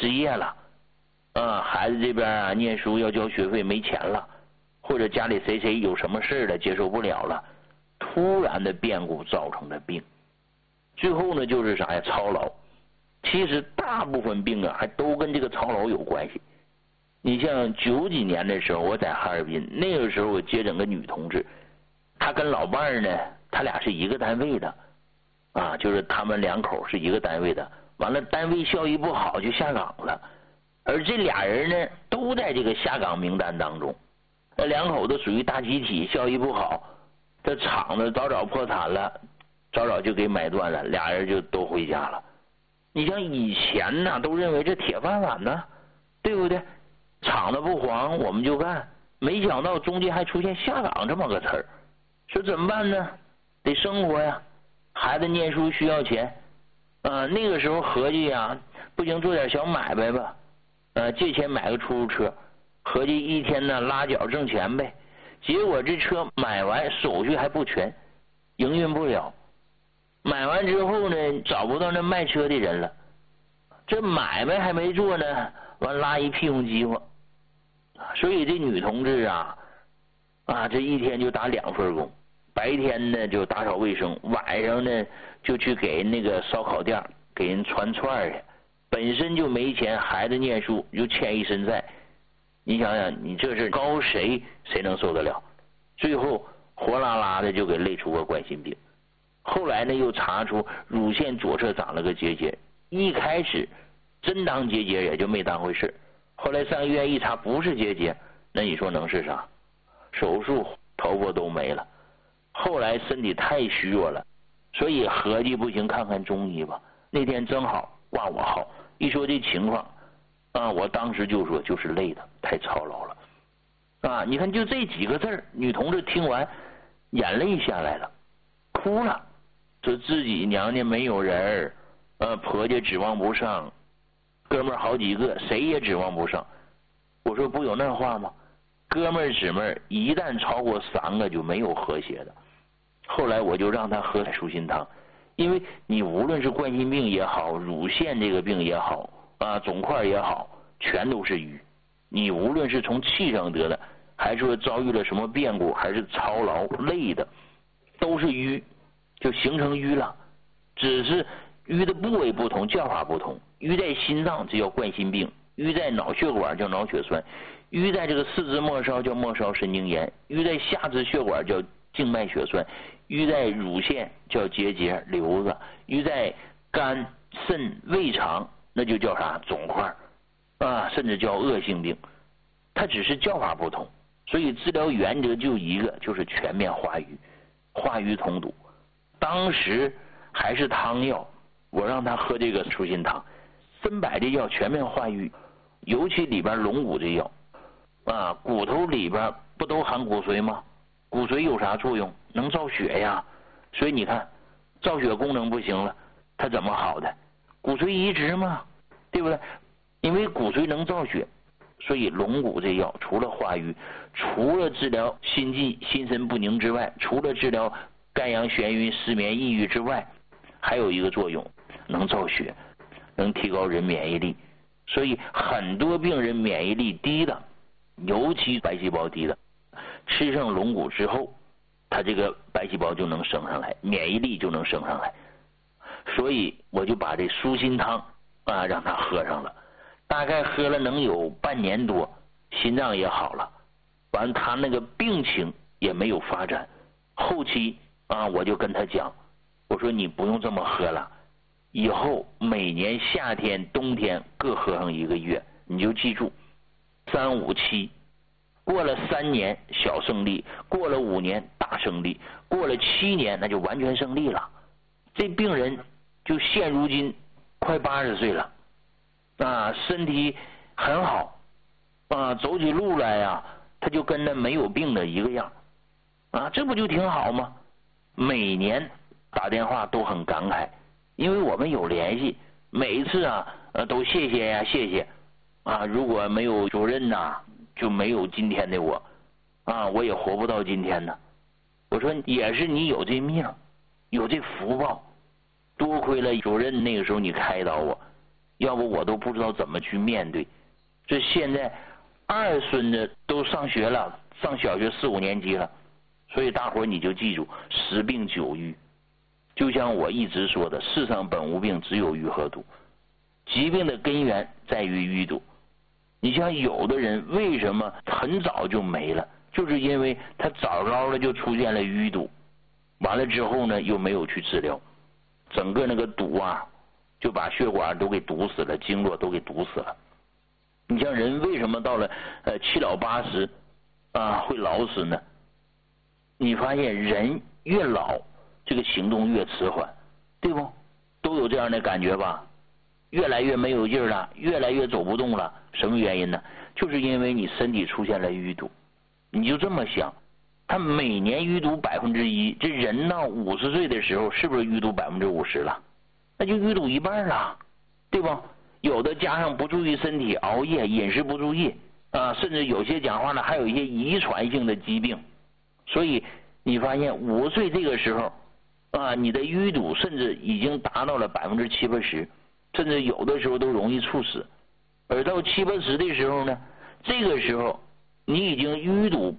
失业了，孩子这边啊念书要交学费没钱了，或者家里谁有什么事了接受不了了，突然的变故造成的病。最后呢就是啥呀？操劳。其实大部分病啊还都跟这个操劳有关系。你像90几年的时候，我在哈尔滨，那个时候我接诊个女同志，她跟老伴儿呢，他俩是一个单位的，就是他们两口是一个单位的，完了单位效益不好就下岗了，而这俩人呢都在这个下岗名单当中，那两口子属于大集体，效益不好，这厂子早破产了，早就给买断了，俩人就都回家了。你像以前呢都认为这铁饭碗呢，对不对？厂子不黄我们就干，没想到中间还出现下岗这么个词儿，说怎么办呢？得生活呀，孩子念书需要钱，那个时候合计呀，不行做点小买卖吧，借钱买个出租车，合计一天呢拉脚挣钱呗。结果这车买完手续还不全，营运不了。买完之后呢，找不到那卖车的人了，这买卖还没做呢，完拉一屁股饥荒。所以这女同志啊，这一天就打2份工，白天呢就打扫卫生，晚上呢就去给那个烧烤店给人传串去。本身就没钱，孩子念书又欠一身债，你想想，你这事高谁能受得了？最后火辣辣的就给累出个冠心病。后来呢又查出乳腺左侧长了个结节，一开始真当结节也就没当回事，后来上医院一查不是结节，那你说能是啥？手术头发都没了。后来身体太虚弱了，所以合计不行看看中医吧。那天正好挂我号，一说这情况我当时就说就是累的太操劳了你看就这几个字儿，女同志听完眼泪下来了，哭了，说自己娘家没有人婆家指望不上，哥们儿好几个谁也指望不上。我说不有那话吗？哥们儿姊妹儿一旦超过3个就没有和谐的。后来我就让他喝舒心汤，因为你无论是冠心病也好，乳腺这个病也好肿块也好，全都是瘀。你无论是从气上得的，还是说遭遇了什么变故，还是操劳累的，都是瘀，就形成瘀了。只是瘀的部位不同，叫法不同。瘀在心脏这叫冠心病，瘀在脑血管叫脑血栓，瘀在这个四肢末梢叫末梢神经炎，瘀在下肢血管叫静脉血栓，瘀在乳腺叫结节瘤子，瘀在肝肾胃肠那就叫啥肿块甚至叫恶性病。它只是叫法不同，所以治疗原则就一个，就是全面化瘀，化瘀通堵。当时还是汤药，我让他喝这个舒心汤，参柏这药全面化瘀，尤其里边龙骨这药骨头里边不都含骨髓吗？骨髓有啥作用？能造血呀。所以你看造血功能不行了，它怎么好的？骨髓移植嘛，对不对？因为骨髓能造血，所以龙骨这药除了化瘀，除了治疗心悸心神不宁之外，除了治疗肝阳眩晕失眠抑郁之外，还有一个作用，能造血，能提高人免疫力。所以很多病人免疫力低的，尤其白细胞低的，吃上龙骨之后，他这个白细胞就能升上来，免疫力就能升上来。所以我就把这舒心汤让他喝上了，大概喝了能有半年多，心脏也好了，完他那个病情也没有发展。后期我就跟他讲，我说你不用这么喝了，以后每年夏天冬天各喝上1个月，你就记住3、5、7，过了3年小胜利，过了5年大胜利，过了7年那就完全胜利了。这病人就现如今快80岁了身体很好走起路来呀他就跟那没有病的一个样这不就挺好吗？每年打电话都很感慨，因为我们有联系，每一次都谢谢呀谢谢如果没有主任就没有今天的我我也活不到今天呢。我说也是你有这命，有这福报，多亏了主任那个时候你开导我， 要不我都不知道怎么去面对。这现在二孙子都上学了，上小学4、5年级了，所以大伙你就记住10病9瘀。就像我一直说的，世上本无病，只有瘀和堵。疾病的根源在于淤堵。你像有的人为什么很早就没了，就是因为他早早的就出现了淤堵，完了之后呢又没有去治疗，整个那个堵啊就把血管都给堵死了，经络都给堵死了。你像人为什么到了7老80会老死呢？你发现人越老这个行动越迟缓，对不？都有这样的感觉吧？越来越没有劲儿了，越来越走不动了，什么原因呢？就是因为你身体出现了淤堵。你就这么想，他每年淤堵1%，这人到50岁的时候是不是淤堵50%了？那就淤堵一半了，对吧？有的加上不注意身体，熬夜，饮食不注意甚至有些讲话呢还有一些遗传性的疾病。所以你发现50岁这个时候你的淤堵甚至已经达到了70%、80%，甚至有的时候都容易猝死。而到70、80的时候呢，这个时候你已经淤堵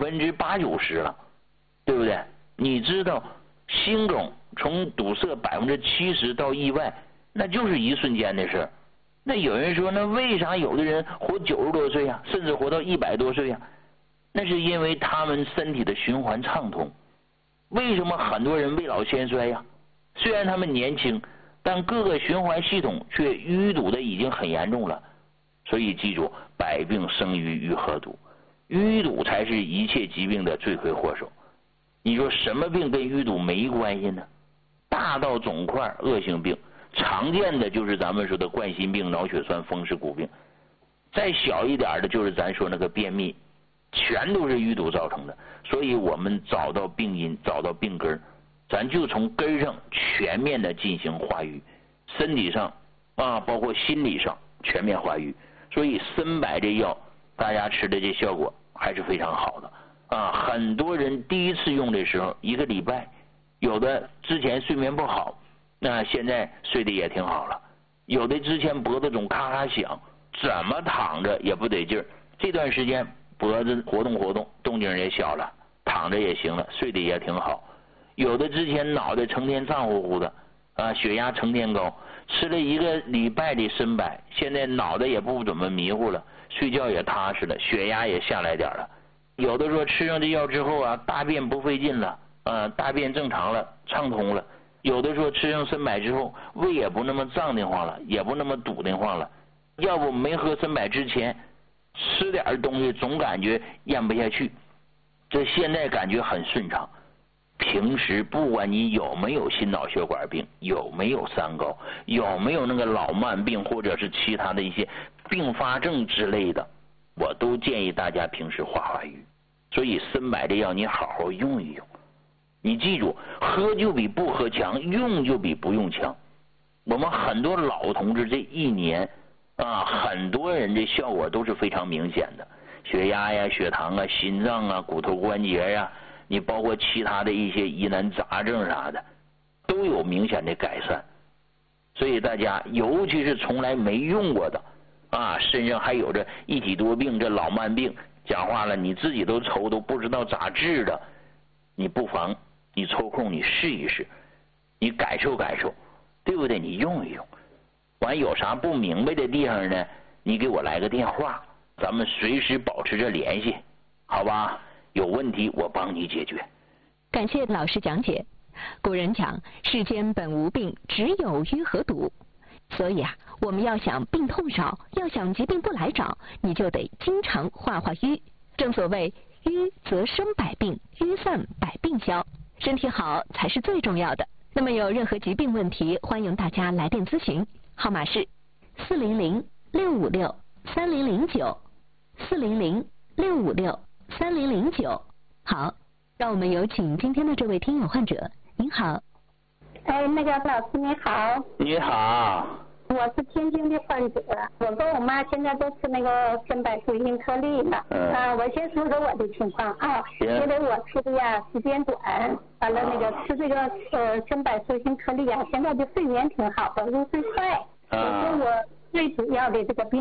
80%、90%了，对不对？你知道心梗从堵塞70%到意外，那就是一瞬间的事。那有人说，那为啥有的人活90多岁啊，甚至活到100多岁啊？那是因为他们身体的循环畅通。为什么很多人未老先衰呀？虽然他们年轻，但各个循环系统却淤堵的已经很严重了。所以记住，百病生于淤和堵，淤堵才是一切疾病的罪魁祸首。你说什么病跟淤堵没关系呢？大到肿块、恶性病，常见的就是咱们说的冠心病、脑血栓、风湿骨病，再小一点的就是咱说那个便秘，全都是淤堵造成的。所以我们找到病因，找到病根，咱就从根上全面的进行化瘀，身体上包括心理上全面化瘀。所以参柏这药大家吃的这效果还是非常好的很多人第一次用的时候1个礼拜，有的之前睡眠不好，那现在睡得也挺好了。有的之前脖子总咔咔响，怎么躺着也不得劲儿，这段时间脖子活动活动，动静也小了，躺着也行了，睡得也挺好。有的之前脑袋成天胀乎乎的血压成天高，吃了1个礼拜的参柏，现在脑袋也不怎么迷糊了，睡觉也踏实了，血压也下来点了。有的说吃上这药之后大便不费劲了大便正常了，畅通了。有的说吃上参柏之后，胃也不那么胀得慌了，也不那么堵得慌了。要不没喝参柏之前，吃点东西总感觉咽不下去，这现在感觉很顺畅。平时不管你有没有心脑血管病，有没有三高，有没有那个老慢病，或者是其他的一些并发症之类的，我都建议大家平时化瘀。所以参柏这药你好好用一用。你记住，喝就比不喝强，用就比不用强。我们很多老同志这1年很多人这效果都是非常明显的，血压呀、血糖啊、心脏骨头关节呀，你包括其他的一些疑难杂症啥的，都有明显的改善。所以大家尤其是从来没用过的身上还有着一体多病，这老慢病，讲话了你自己都愁都不知道咋治的，你不妨你抽空你试一试，你感受感受，对不对？你用一用，完有啥不明白的地方呢，你给我来个电话，咱们随时保持着联系，好吧？有问题我帮你解决。 感谢老师讲解。古人讲世间本无病，只有瘀和堵。所以我们要想病痛少，要想疾病不来找，你就得经常化化瘀。正所谓瘀则生百病，瘀散百病消，身体好才是最重要的。那么有任何疾病问题，欢迎大家来电咨询，号码是400-656-3009，400-656-3009。好，让我们有请今天的这位听友患者。您好。 那个老师你好。 你好。 我是天津的患者，我跟我妈现在都吃那个参柏舒心特利了。我先说说我的情况因为我吃的时间短，完了那个吃这个参柏舒心特利现在的睡眠挺好的，入睡快。我说最主要的这个病